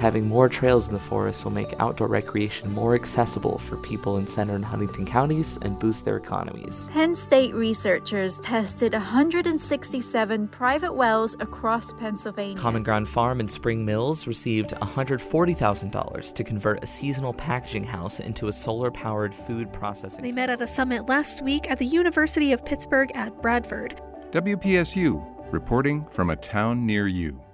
Having more trails in the forest will make outdoor recreation more accessible for people in Center and Huntington counties and boost their economies. Penn State researchers tested 167 private wells across Pennsylvania. Common Ground Farm in Spring Mills received $140,000 to convert a seasonal packaging house into a solar-powered food processing. They met at a summit last week at the University of Pittsburgh at Bradford. WPSU, reporting from a town near you.